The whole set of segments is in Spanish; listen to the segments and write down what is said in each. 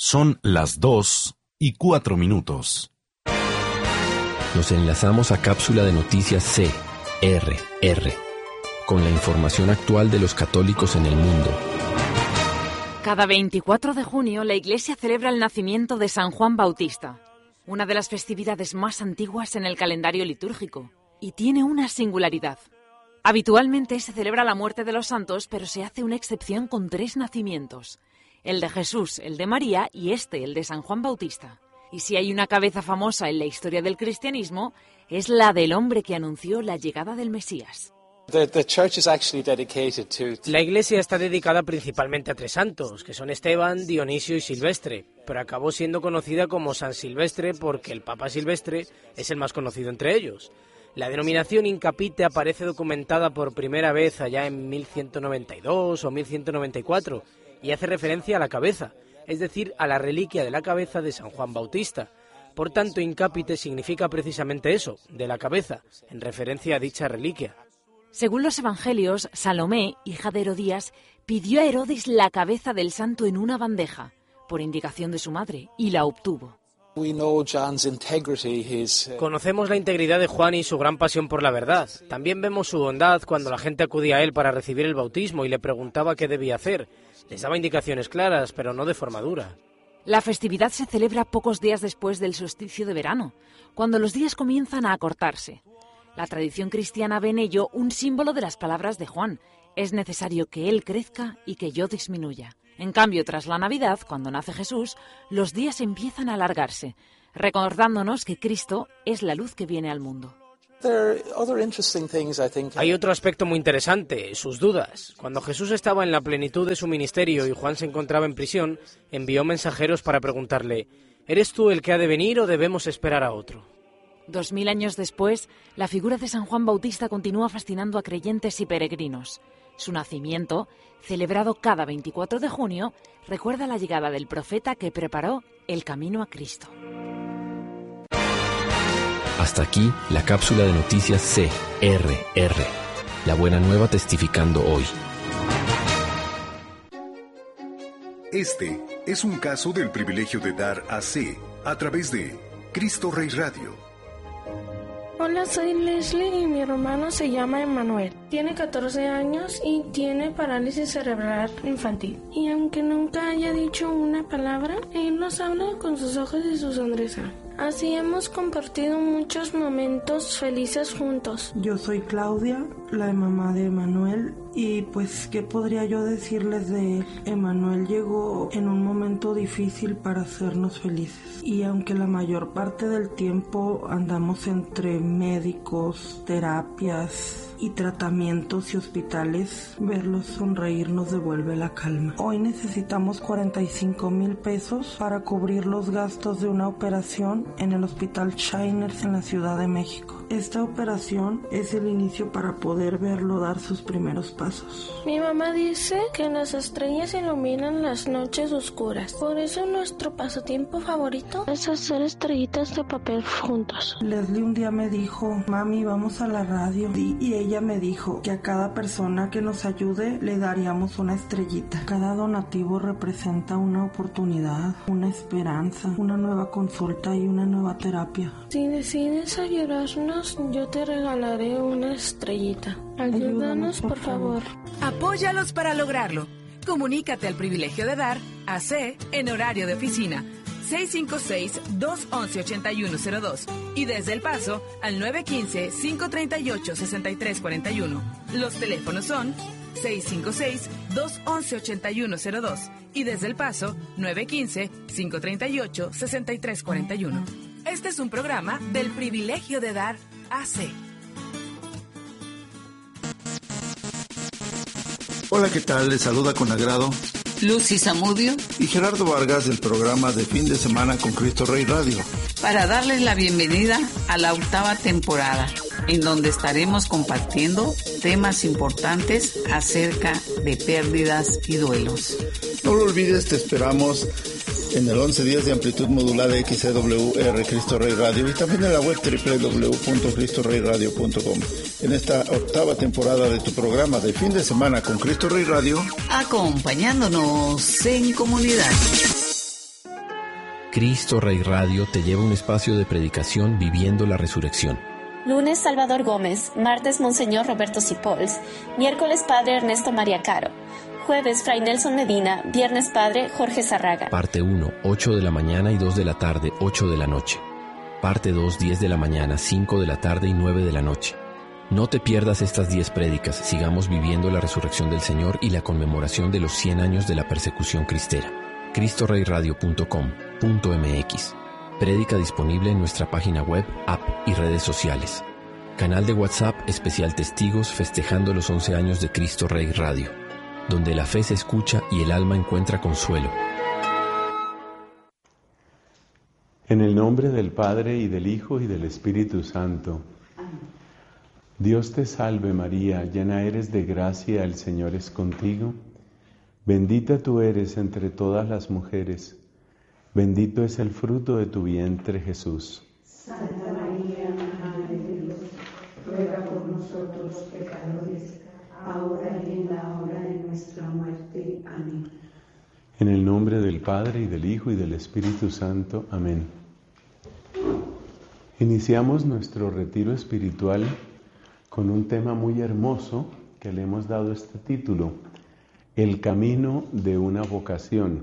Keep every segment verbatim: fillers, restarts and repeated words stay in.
Son las dos y cuatro minutos. Nos enlazamos a cápsula de noticias C R R con la información actual de los católicos en el mundo. Cada veinticuatro de junio la Iglesia celebra el nacimiento de San Juan Bautista, una de las festividades más antiguas en el calendario litúrgico, y tiene una singularidad. Habitualmente se celebra la muerte de los santos, pero se hace una excepción con tres nacimientos: el de Jesús, el de María y este, el de San Juan Bautista. Y si hay una cabeza famosa en la historia del cristianismo, es la del hombre que anunció la llegada del Mesías. La Iglesia está dedicada principalmente a tres santos, que son Esteban, Dionisio y Silvestre, pero acabó siendo conocida como San Silvestre porque el Papa Silvestre es el más conocido entre ellos. La denominación Incapite aparece documentada por primera vez allá en mil ciento noventa y dos o mil ciento noventa y cuatro y hace referencia a la cabeza, es decir, a la reliquia de la cabeza de San Juan Bautista. Por tanto, Incapite significa precisamente eso, de la cabeza, en referencia a dicha reliquia. Según los evangelios, Salomé, hija de Herodías, pidió a Herodes la cabeza del santo en una bandeja, por indicación de su madre, y la obtuvo. Conocemos la integridad de Juan y su gran pasión por la verdad. También vemos su bondad cuando la gente acudía a él para recibir el bautismo y le preguntaba qué debía hacer. Les daba indicaciones claras, pero no de forma dura. La festividad se celebra pocos días después del solsticio de verano, cuando los días comienzan a acortarse. La tradición cristiana ve en ello un símbolo de las palabras de Juan: es necesario que Él crezca y que yo disminuya. En cambio, tras la Navidad, cuando nace Jesús, los días empiezan a alargarse, recordándonos que Cristo es la luz que viene al mundo. Hay otro aspecto muy interesante, sus dudas. Cuando Jesús estaba en la plenitud de su ministerio y Juan se encontraba en prisión, envió mensajeros para preguntarle: ¿eres tú el que ha de venir o debemos esperar a otro? Dos mil años después, la figura de San Juan Bautista continúa fascinando a creyentes y peregrinos. Su nacimiento, celebrado cada veinticuatro de junio, recuerda la llegada del profeta que preparó el camino a Cristo. Hasta aquí la cápsula de noticias C R R. La buena nueva testificando hoy. Este es un caso del privilegio de dar a C a través de Cristo Rey Radio. Hola, soy Leslie y mi hermano se llama Emanuel. Tiene catorce años y tiene parálisis cerebral infantil. Y aunque nunca haya dicho una palabra, él nos habla con sus ojos y su sonrisa. Así hemos compartido muchos momentos felices juntos. Yo soy Claudia, la mamá de Emanuel, y pues, ¿qué podría yo decirles de él? Emanuel llegó en un momento difícil para hacernos felices. Y aunque la mayor parte del tiempo andamos entre médicos, terapias y tratamientos y hospitales, verlos sonreír nos devuelve la calma. Hoy necesitamos cuarenta y cinco mil pesos para cubrir los gastos de una operación en el Hospital Shiners en la Ciudad de México. Esta operación es el inicio para poder verlo dar sus primeros pasos. Mi mamá dice que las estrellas iluminan las noches oscuras. Por eso nuestro pasatiempo favorito es hacer estrellitas de papel juntos. Leslie un día me dijo: mami, vamos a la radio. Y, y ella me dijo que a cada persona que nos ayude le daríamos una estrellita. Cada donativo representa una oportunidad, una esperanza, una nueva consulta y una nueva terapia. Si decides ayudarnos, yo te regalaré una estrellita. Ayúdanos, por favor. Apóyalos para lograrlo. Comunícate al privilegio de dar a C en horario de oficina seis cinco seis, dos once, ochenta y uno cero dos y desde El Paso al nueve uno cinco, cinco tres ocho, seis tres cuatro uno. Los teléfonos son seis cinco seis, dos once, ochenta y uno cero dos y desde El Paso nueve uno cinco, cinco tres ocho, seis tres cuatro uno. Este es un programa del privilegio de dar A C. Hola, ¿qué tal? Les saluda con agrado Lucy Zamudio y Gerardo Vargas del programa de Fin de Semana con Cristo Rey Radio, para darles la bienvenida a la octava temporada, en donde estaremos compartiendo temas importantes acerca de pérdidas y duelos. No lo olvides, te esperamos en el once días de amplitud modulada X C W R Cristo Rey Radio y también en la web doble u doble u doble u punto cristo rey radio punto com. En esta octava temporada de tu programa de Fin de Semana con Cristo Rey Radio, acompañándonos en comunidad. Cristo Rey Radio te lleva a un espacio de predicación viviendo la resurrección. Lunes, Salvador Gómez. Martes, Monseñor Roberto Sipols. Miércoles, Padre Ernesto María Caro. Jueves, Fray Nelson Medina. Viernes, Padre Jorge Zarraga. Parte uno, ocho de la mañana y dos de la tarde, ocho de la noche. Parte dos, diez de la mañana, cinco de la tarde y nueve de la noche. No te pierdas estas diez prédicas. Sigamos viviendo la resurrección del Señor y la conmemoración de los cien años de la persecución cristera. cristo rey radio punto com punto m x. Prédica disponible en nuestra página web, app y redes sociales. Canal de WhatsApp especial Testigos festejando los once años de Cristo Rey Radio, donde la fe se escucha y el alma encuentra consuelo. En el nombre del Padre, y del Hijo, y del Espíritu Santo. Dios te salve María, llena eres de gracia, el Señor es contigo. Bendita tú eres entre todas las mujeres, bendito es el fruto de tu vientre, Jesús. Santa María, Madre de Dios, ruega por nosotros pecadores, ahora y en la hora de nuestra muerte. Amén. En el nombre del Padre, y del Hijo, y del Espíritu Santo. Amén. Iniciamos nuestro retiro espiritual con un tema muy hermoso que le hemos dado este título: El camino de una vocación.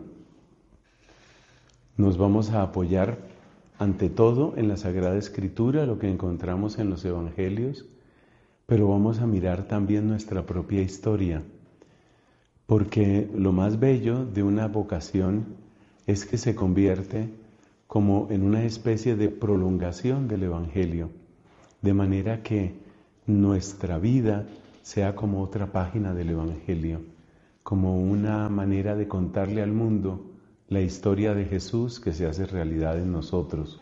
Nos vamos a apoyar ante todo en la Sagrada Escritura, lo que encontramos en los Evangelios, pero vamos a mirar también nuestra propia historia, porque lo más bello de una vocación es que se convierte como en una especie de prolongación del Evangelio, de manera que nuestra vida sea como otra página del Evangelio, como una manera de contarle al mundo la historia de Jesús que se hace realidad en nosotros.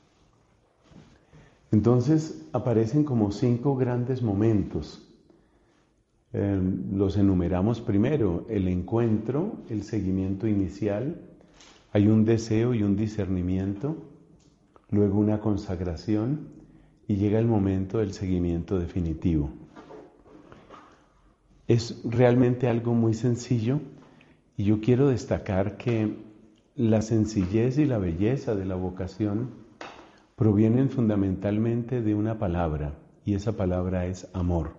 Entonces aparecen como cinco grandes momentos. Eh, los enumeramos primero: el encuentro, el seguimiento inicial, hay un deseo y un discernimiento, luego una consagración y llega el momento del seguimiento definitivo. Es realmente algo muy sencillo y yo quiero destacar que la sencillez y la belleza de la vocación provienen fundamentalmente de una palabra, y esa palabra es amor.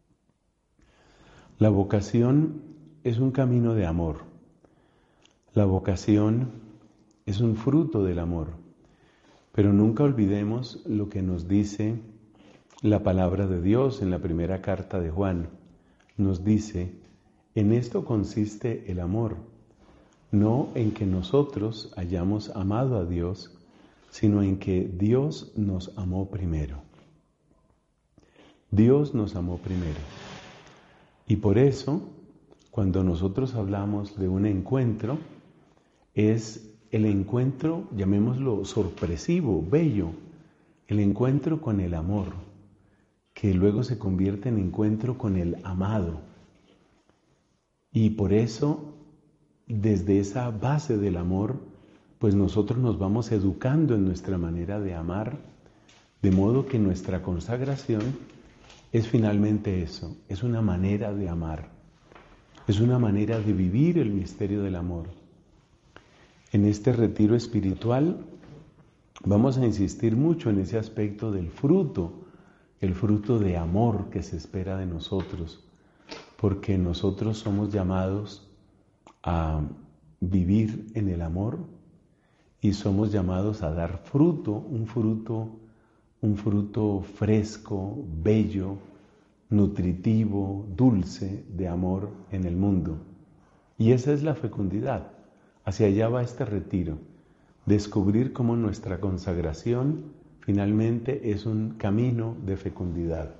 La vocación es un camino de amor. La vocación es un fruto del amor. Pero nunca olvidemos lo que nos dice la palabra de Dios en la primera carta de Juan. Nos dice: en esto consiste el amor, no en que nosotros hayamos amado a Dios, sino en que Dios nos amó primero. Dios nos amó primero. Y por eso, cuando nosotros hablamos de un encuentro, es el encuentro, llamémoslo sorpresivo, bello, el encuentro con el amor, que luego se convierte en encuentro con el amado. Y por eso, desde esa base del amor, pues nosotros nos vamos educando en nuestra manera de amar, de modo que nuestra consagración es finalmente eso, es una manera de amar, es una manera de vivir el misterio del amor. En este retiro espiritual vamos a insistir mucho en ese aspecto del fruto, el fruto de amor que se espera de nosotros, porque nosotros somos llamados a vivir en el amor y somos llamados a dar fruto, un fruto, un fruto fresco, bello, nutritivo, dulce de amor en el mundo. Y esa es la fecundidad. Hacia allá va este retiro, descubrir cómo nuestra consagración finalmente es un camino de fecundidad.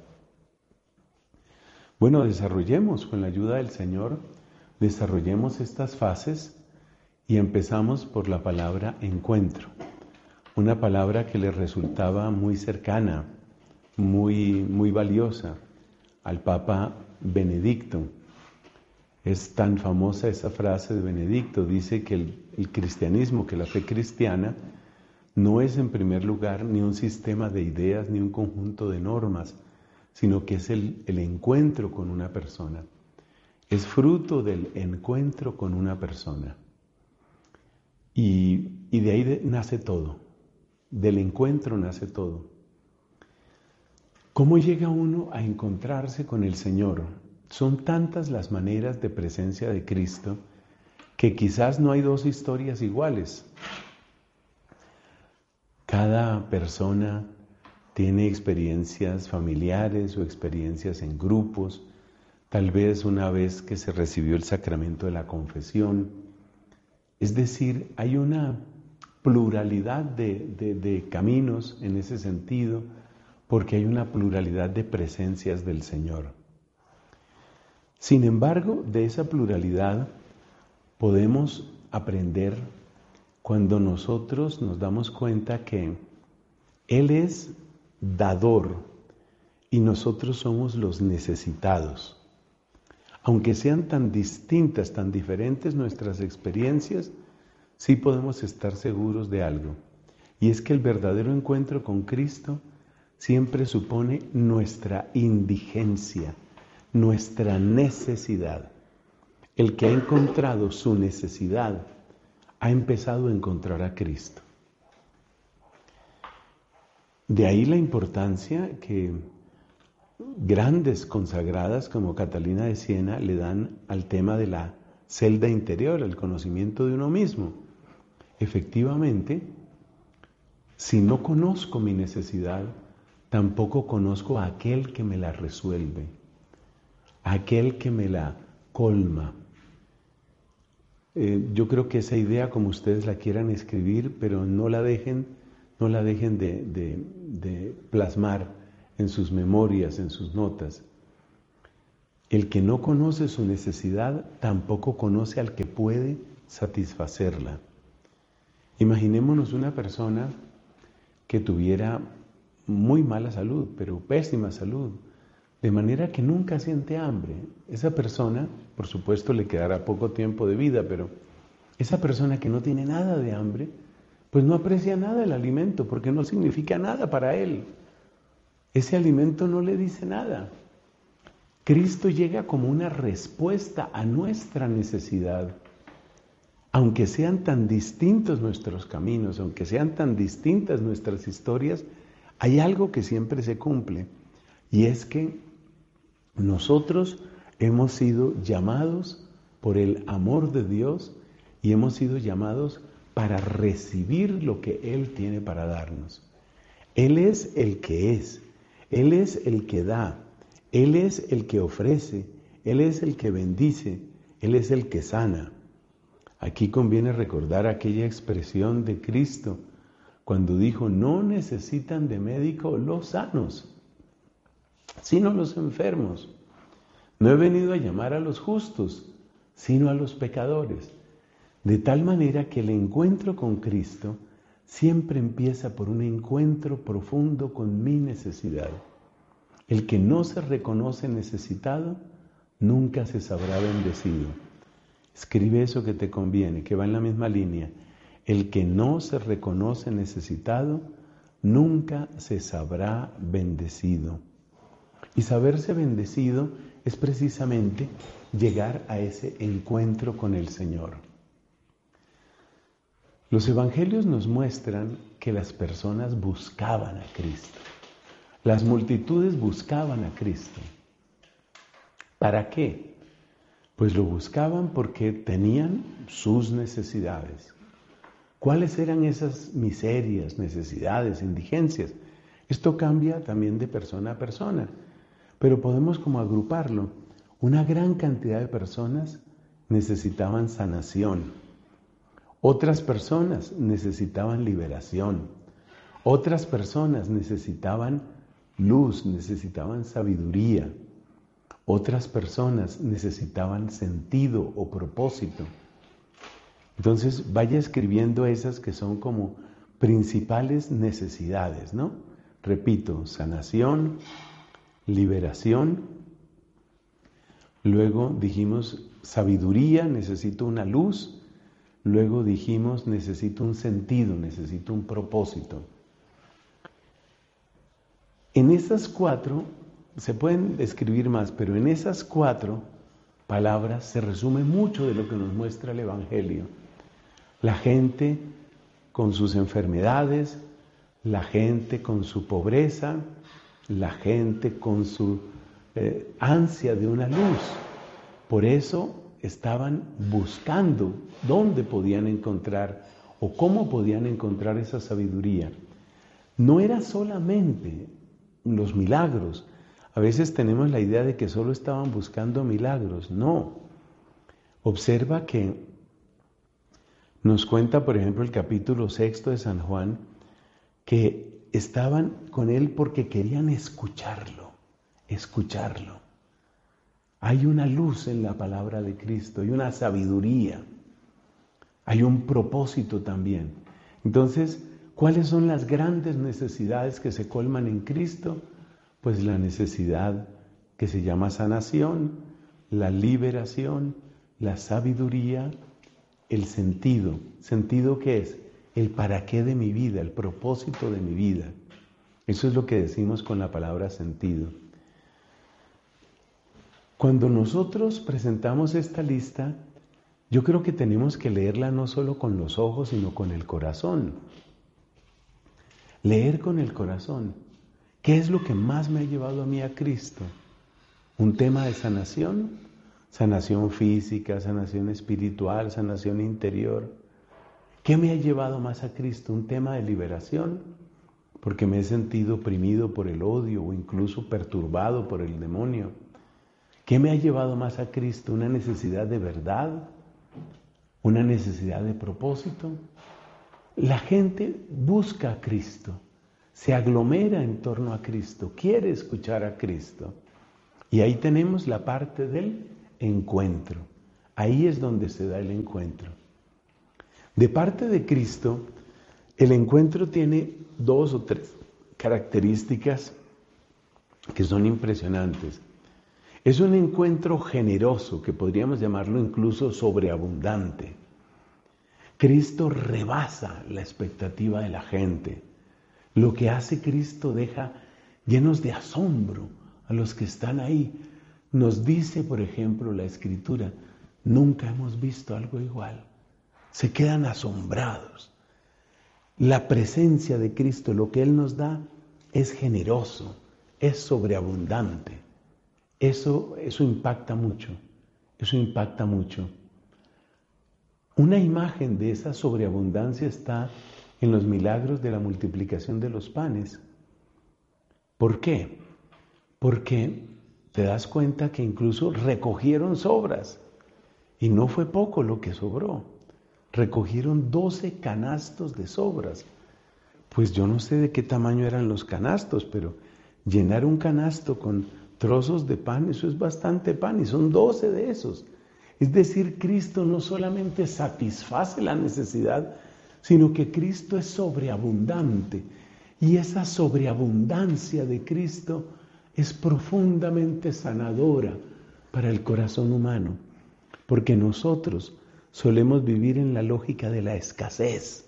Bueno, desarrollemos con la ayuda del Señor, desarrollemos estas fases y empezamos por la palabra encuentro, una palabra que le resultaba muy cercana, muy, muy valiosa al Papa Benedicto. Es tan famosa esa frase de Benedicto, dice que el, el cristianismo, que la fe cristiana, no es en primer lugar ni un sistema de ideas ni un conjunto de normas, sino que es el, el encuentro con una persona. Es fruto del encuentro con una persona. Y y de ahí de, nace todo, del encuentro nace todo. ¿Cómo llega uno a encontrarse con el Señor? Son tantas las maneras de presencia de Cristo que quizás no hay dos historias iguales. Cada persona tiene experiencias familiares o experiencias en grupos, tal vez una vez que se recibió el sacramento de la confesión. Es decir, hay una pluralidad de, de, de caminos en ese sentido, porque hay una pluralidad de presencias del Señor. Sin embargo, de esa pluralidad podemos aprender cuando nosotros nos damos cuenta que Él es dador y nosotros somos los necesitados. Aunque sean tan distintas, tan diferentes nuestras experiencias, sí podemos estar seguros de algo, y es que el verdadero encuentro con Cristo siempre supone nuestra indigencia, nuestra necesidad. El que ha encontrado su necesidad ha empezado a encontrar a Cristo. De ahí la importancia que grandes consagradas como Catalina de Siena le dan al tema de la celda interior, el conocimiento de uno mismo. Efectivamente, si no conozco mi necesidad, tampoco conozco a aquel que me la resuelve, a aquel que me la colma. Eh, yo creo que esa idea, como ustedes la quieran escribir, pero no la dejen, no la dejen de, de, de plasmar en sus memorias, en sus notas. El que no conoce su necesidad, tampoco conoce al que puede satisfacerla. Imaginémonos una persona que tuviera muy mala salud, pero pésima salud, de manera que nunca siente hambre. Esa persona, por supuesto, le quedará poco tiempo de vida, pero esa persona que no tiene nada de hambre, pues no aprecia nada el alimento, porque no significa nada para él. Ese alimento no le dice nada. Cristo llega como una respuesta a nuestra necesidad. Aunque sean tan distintos nuestros caminos, aunque sean tan distintas nuestras historias, hay algo que siempre se cumple, y es que nosotros hemos sido llamados por el amor de Dios y hemos sido llamados para recibir lo que Él tiene para darnos. Él es el que es, Él es el que da, Él es el que ofrece, Él es el que bendice, Él es el que sana. Aquí conviene recordar aquella expresión de Cristo cuando dijo: no necesitan de médico los sanos, sino los enfermos. No he venido a llamar a los justos, sino a los pecadores. De tal manera que el encuentro con Cristo siempre empieza por un encuentro profundo con mi necesidad. El que no se reconoce necesitado, nunca se sabrá bendecido. Escribe eso que te conviene, que va en la misma línea. El que no se reconoce necesitado, nunca se sabrá bendecido. Y saberse bendecido es precisamente llegar a ese encuentro con el Señor. Los evangelios nos muestran que las personas buscaban a Cristo. Las multitudes buscaban a Cristo. ¿Para qué? Pues lo buscaban porque tenían sus necesidades. ¿Cuáles eran esas miserias, necesidades, indigencias? Esto cambia también de persona a persona, pero podemos como agruparlo. Una gran cantidad de personas necesitaban sanación. Otras personas necesitaban liberación. Otras personas necesitaban luz, necesitaban sabiduría. Otras personas necesitaban sentido o propósito. Entonces vaya escribiendo esas que son como principales necesidades, ¿no? Repito, sanación, liberación. Luego dijimos sabiduría, necesito una luz. Luego dijimos necesito un sentido, necesito un propósito. En esas cuatro, se pueden escribir más, pero en esas cuatro palabras se resume mucho de lo que nos muestra el Evangelio. La gente con sus enfermedades, la gente con su pobreza, la gente con su eh, ansia de una luz. Por eso estaban buscando dónde podían encontrar o cómo podían encontrar esa sabiduría. No era solamente los milagros. A veces tenemos la idea de que solo estaban buscando milagros. No. Observa que nos cuenta, por ejemplo, el capítulo sexto de San Juan, que estaban con él porque querían escucharlo, escucharlo. Hay una luz en la palabra de Cristo, hay una sabiduría, hay un propósito también. Entonces, ¿cuáles son las grandes necesidades que se colman en Cristo? Pues la necesidad que se llama sanación, la liberación, la sabiduría, el sentido. ¿Sentido qué es? El para qué de mi vida, el propósito de mi vida. Eso es lo que decimos con la palabra sentido. Cuando nosotros presentamos esta lista, yo creo que tenemos que leerla no solo con los ojos, sino con el corazón. Leer con el corazón. ¿Qué es lo que más me ha llevado a mí a Cristo? ¿Un tema de sanación? Sanación física, sanación espiritual, sanación interior. ¿Qué me ha llevado más a Cristo? ¿Un tema de liberación? Porque me he sentido oprimido por el odio o incluso perturbado por el demonio. ¿Qué me ha llevado más a Cristo? ¿Una necesidad de verdad? ¿Una necesidad de propósito? La gente busca a Cristo, se aglomera en torno a Cristo, quiere escuchar a Cristo. Y ahí tenemos la parte del encuentro. Ahí es donde se da el encuentro. De parte de Cristo, el encuentro tiene dos o tres características que son impresionantes. Es un encuentro generoso, que podríamos llamarlo incluso sobreabundante. Cristo rebasa la expectativa de la gente. Lo que hace Cristo deja llenos de asombro a los que están ahí. Nos dice, por ejemplo, la Escritura, nunca hemos visto algo igual. Se quedan asombrados. La presencia de Cristo, lo que Él nos da, es generoso, es sobreabundante. Eso, eso impacta mucho, eso impacta mucho. Una imagen de esa sobreabundancia está en los milagros de la multiplicación de los panes. ¿Por qué? Porque te das cuenta que incluso recogieron sobras y no fue poco lo que sobró. Recogieron doce canastos de sobras. Pues yo no sé de qué tamaño eran los canastos, pero llenar un canasto con trozos de pan, eso es bastante pan y son doce de esos. Es decir, Cristo no solamente satisface la necesidad, sino que Cristo es sobreabundante. Y esa sobreabundancia de Cristo es profundamente sanadora para el corazón humano, porque nosotros solemos vivir en la lógica de la escasez.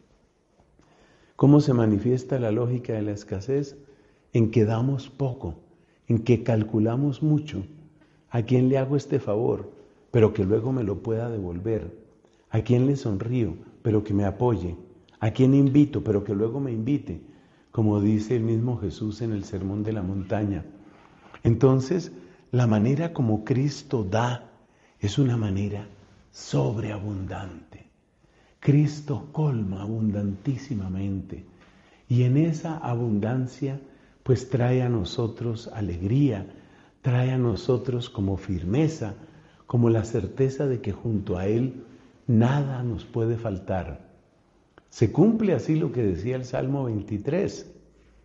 ¿Cómo se manifiesta la lógica de la escasez? En que damos poco, en que calculamos mucho. ¿A quién le hago este favor? Pero que luego me lo pueda devolver. ¿A quién le sonrío? Pero que me apoye. ¿A quién invito? Pero que luego me invite. Como dice el mismo Jesús en el Sermón de la Montaña. Entonces, la manera como Cristo da es una manera sobreabundante. Cristo colma abundantísimamente. Y en esa abundancia, pues trae a nosotros alegría, trae a nosotros como firmeza, como la certeza de que junto a Él nada nos puede faltar. Se cumple así lo que decía el Salmo veintitrés.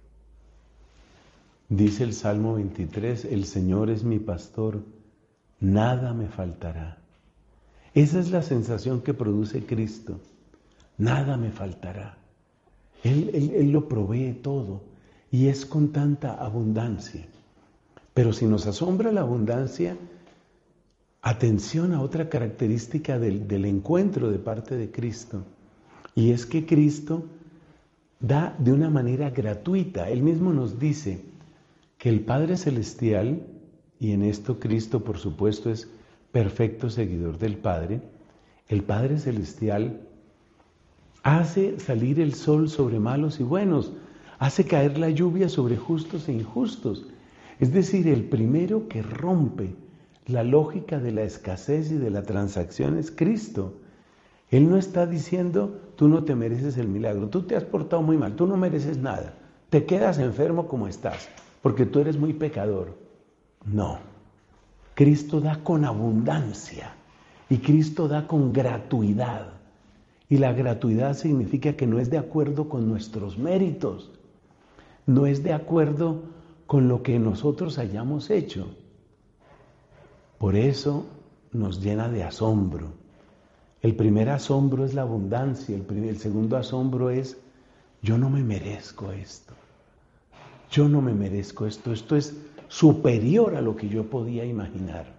Dice el Salmo veintitrés, el Señor es mi pastor, nada me faltará. Esa es la sensación que produce Cristo, nada me faltará. Él, él, él lo provee todo y es con tanta abundancia. Pero si nos asombra la abundancia, atención a otra característica del, del encuentro de parte de Cristo. Y es que Cristo da de una manera gratuita. Él mismo nos dice que el Padre Celestial, y en esto Cristo por supuesto es perfecto seguidor del Padre, el Padre Celestial hace salir el sol sobre malos y buenos, hace caer la lluvia sobre justos e injustos. Es decir, el primero que rompe la lógica de la escasez y de la transacción es Cristo. Él no está diciendo, tú no te mereces el milagro, tú te has portado muy mal, tú no mereces nada, te quedas enfermo como estás, porque tú eres muy pecador. No, Cristo da con abundancia y Cristo da con gratuidad. Y la gratuidad significa que no es de acuerdo con nuestros méritos, no es de acuerdo con lo que nosotros hayamos hecho. Por eso nos llena de asombro. El primer asombro es la abundancia, el, primer, el segundo asombro es, yo no me merezco esto, yo no me merezco esto, esto es superior a lo que yo podía imaginar.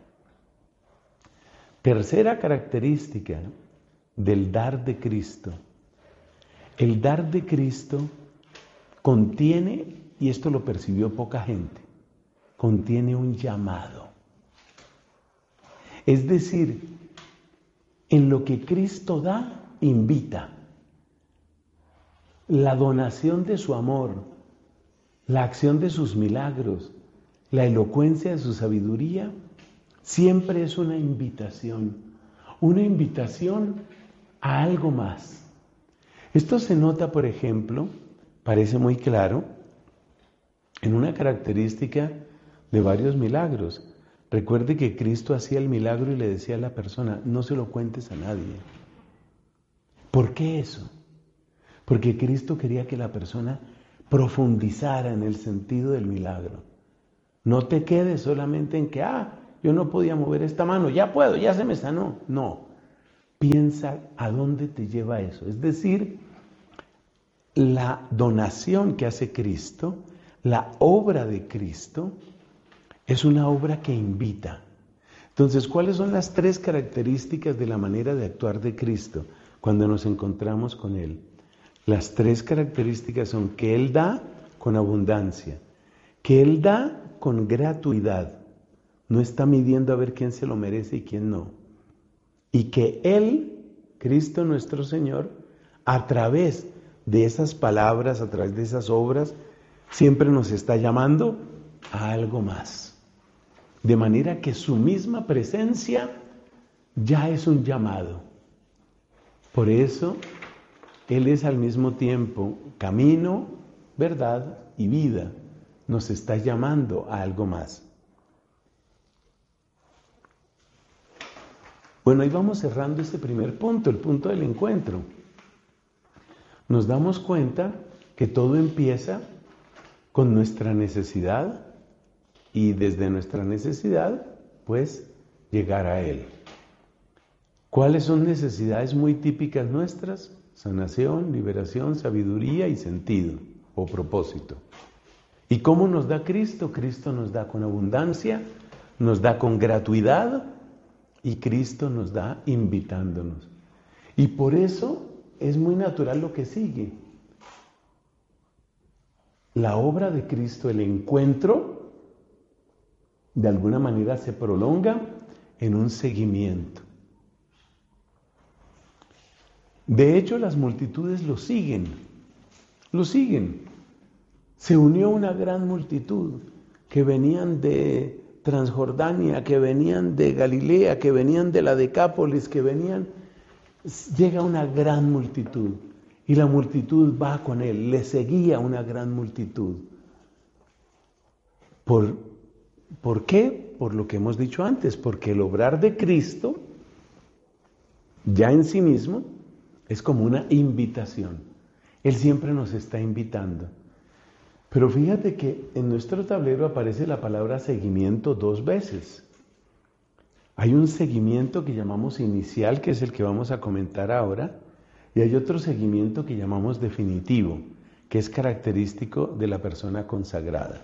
Tercera característica del dar de Cristo. El dar de Cristo contiene, y esto lo percibió poca gente, contiene un llamado. Es decir, en lo que Cristo da, invita. La donación de su amor, la acción de sus milagros, la elocuencia de su sabiduría, siempre es una invitación, una invitación a algo más. Esto se nota, por ejemplo, parece muy claro, en una característica de varios milagros. Recuerde que Cristo hacía el milagro y le decía a la persona, no se lo cuentes a nadie. ¿Por qué eso? Porque Cristo quería que la persona profundizara en el sentido del milagro. No te quedes solamente en que, ah, yo no podía mover esta mano, ya puedo, ya se me sanó. No, piensa a dónde te lleva eso. Es decir, la donación que hace Cristo, la obra de Cristo, es una obra que invita. Entonces, ¿cuáles son las tres características de la manera de actuar de Cristo cuando nos encontramos con Él? Las tres características son que Él da con abundancia, que Él da con gratuidad, no está midiendo a ver quién se lo merece y quién no, y que Él, Cristo nuestro Señor, a través de esas palabras, a través de esas obras, siempre nos está llamando a algo más. De manera que su misma presencia ya es un llamado. Por eso, Él es al mismo tiempo camino, verdad y vida. Nos está llamando a algo más. Bueno, ahí vamos cerrando este primer punto, el punto del encuentro. Nos damos cuenta que todo empieza con nuestra necesidad y desde nuestra necesidad, pues, llegar a Él. ¿Cuáles son necesidades muy típicas nuestras? Sanación, liberación, sabiduría y sentido o propósito. ¿Y cómo nos da Cristo? Cristo nos da con abundancia, nos da con gratuidad y Cristo nos da invitándonos. Y por eso es muy natural lo que sigue. La obra de Cristo, el encuentro, de alguna manera se prolonga en un seguimiento. De hecho, las multitudes lo siguen, lo siguen. Se unió una gran multitud que venían de Transjordania, que venían de Galilea, que venían de la Decápolis, que venían... Llega una gran multitud y la multitud va con él, le seguía una gran multitud. ¿Por, ¿por qué? Por lo que hemos dicho antes, porque el obrar de Cristo, ya en sí mismo, es como una invitación. Él siempre nos está invitando. Pero fíjate que en nuestro tablero aparece la palabra seguimiento dos veces. Hay un seguimiento que llamamos inicial, que es el que vamos a comentar ahora, y hay otro seguimiento que llamamos definitivo, que es característico de la persona consagrada.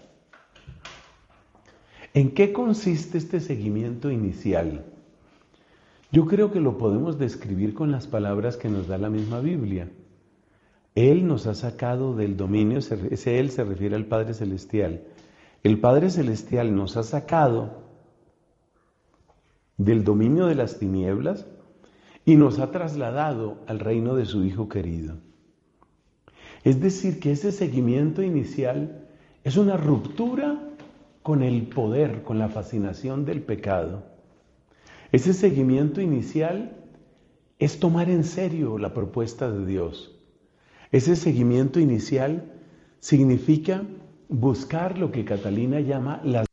¿En qué consiste este seguimiento inicial? Yo creo que lo podemos describir con las palabras que nos da la misma Biblia. Él nos ha sacado del dominio, ese Él se refiere al Padre Celestial. El Padre Celestial nos ha sacado del dominio de las tinieblas y nos ha trasladado al reino de su Hijo querido. Es decir, que ese seguimiento inicial es una ruptura con el poder, con la fascinación del pecado. Ese seguimiento inicial es tomar en serio la propuesta de Dios. Ese seguimiento inicial significa buscar lo que Catalina llama las...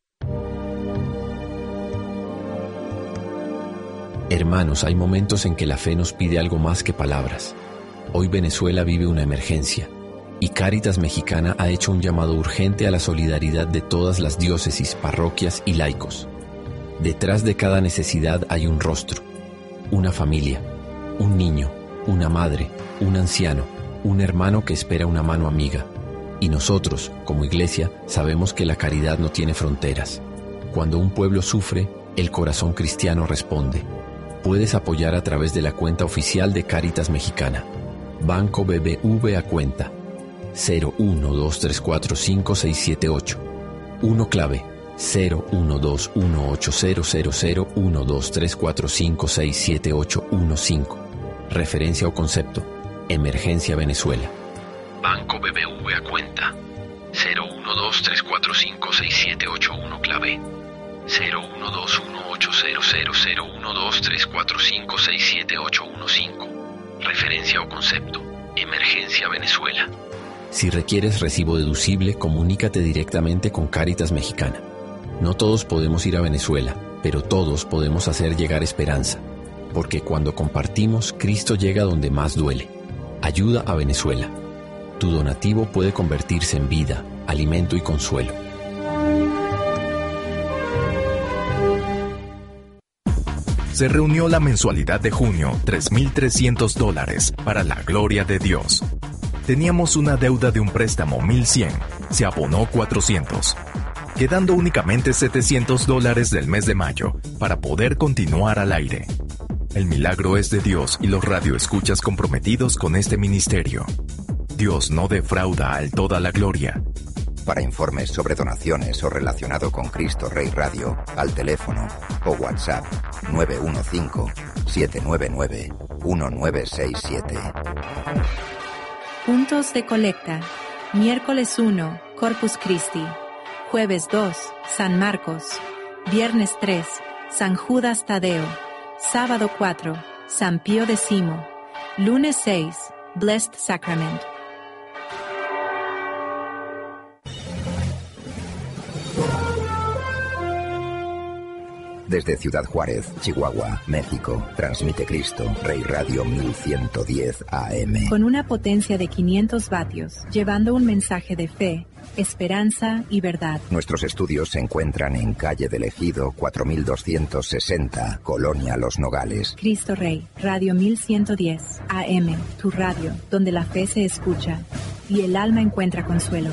Hermanos, hay momentos en que la fe nos pide algo más que palabras. Hoy Venezuela vive una emergencia y Cáritas Mexicana ha hecho un llamado urgente a la solidaridad de todas las diócesis, parroquias y laicos. Detrás de cada necesidad hay un rostro, una familia, un niño, una madre, un anciano, un hermano que espera una mano amiga. Y nosotros, como iglesia, sabemos que la caridad no tiene fronteras. Cuando un pueblo sufre, el corazón cristiano responde. Puedes apoyar a través de la cuenta oficial de Cáritas Mexicana. Banco B B V a cuenta cero uno dos tres cuatro cinco seis siete ocho. uno clave cero uno dos uno ocho cero cero cero uno dos tres cuatro cinco seis siete ocho uno cinco. Referencia o concepto: Emergencia Venezuela. Banco B B V a cuenta cero uno dos tres cuatro cinco seis siete ocho uno clave cero uno dos uno ocho cero cero cero uno dos tres cuatro cinco seis siete ocho uno cinco. Referencia o concepto: Emergencia Venezuela. Si requieres recibo deducible, comunícate directamente con Cáritas Mexicana. No todos podemos ir a Venezuela, pero todos podemos hacer llegar esperanza, porque cuando compartimos, Cristo llega donde más duele. Ayuda a Venezuela. Tu donativo puede convertirse en vida, alimento y consuelo. Se reunió la mensualidad de junio, tres mil trescientos dólares, para la gloria de Dios. Teníamos una deuda de un préstamo mil cien, se abonó cuatrocientos, quedando únicamente setecientos dólares del mes de mayo para poder continuar al aire. El milagro es de Dios y los radioescuchas comprometidos con este ministerio. Dios no defrauda al toda la gloria. Para informes sobre donaciones o relacionado con Cristo Rey Radio, al teléfono o WhatsApp nueve uno cinco, siete nueve nueve, uno nueve seis siete. Puntos de colecta. Miércoles uno, Corpus Christi. Jueves dos, San Marcos. Viernes tres, San Judas Tadeo. Sábado cuatro, San Pío X. Lunes seis, Blessed Sacrament. Desde Ciudad Juárez, Chihuahua, México, transmite Cristo Rey Radio mil ciento diez A M. Con una potencia de quinientos vatios, llevando un mensaje de fe, esperanza y verdad. Nuestros estudios se encuentran en calle del Ejido cuatro mil doscientos sesenta, Colonia Los Nogales. Cristo Rey, Radio mil ciento diez A M, tu radio, donde la fe se escucha y el alma encuentra consuelo.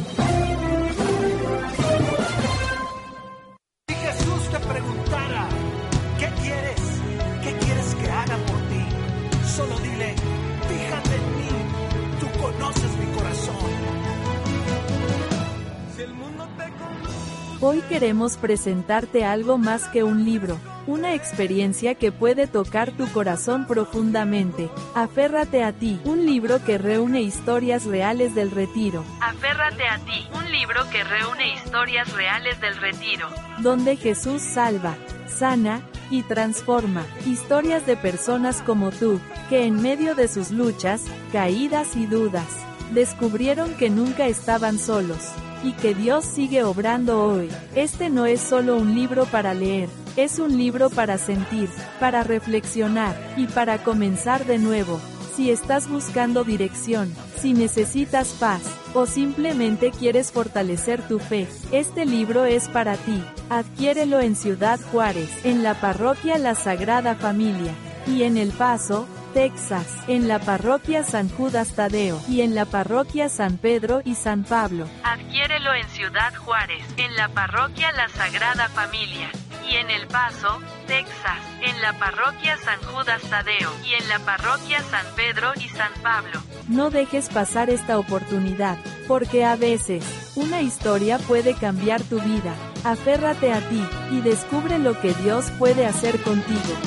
Hoy queremos presentarte algo más que un libro, una experiencia que puede tocar tu corazón profundamente. Aférrate a ti, un libro que reúne historias reales del retiro. Aférrate a ti, un libro que reúne historias reales del retiro. Donde Jesús salva, sana y transforma. Historias de personas como tú, que en medio de sus luchas, caídas y dudas, descubrieron que nunca estaban solos. Y que Dios sigue obrando hoy. Este no es solo un libro para leer, es un libro para sentir, para reflexionar, y para comenzar de nuevo. Si estás buscando dirección, si necesitas paz, o simplemente quieres fortalecer tu fe, este libro es para ti. Adquiérelo en Ciudad Juárez, en la parroquia La Sagrada Familia, y en El Paso, Texas, en la parroquia San Judas Tadeo, y en la parroquia San Pedro y San Pablo. Adquiérelo en Ciudad Juárez, en la parroquia La Sagrada Familia, y en El Paso, Texas, en la parroquia San Judas Tadeo, y en la parroquia San Pedro y San Pablo. No dejes pasar esta oportunidad, porque a veces, una historia puede cambiar tu vida. Aférrate a ti, y descubre lo que Dios puede hacer contigo.